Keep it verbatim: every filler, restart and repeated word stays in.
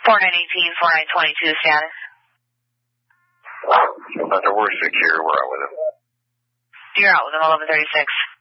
four nine eighteen, four nine twenty-two status. Uh, we're secure. We're out with him. You're out with him, eleven thirty-six.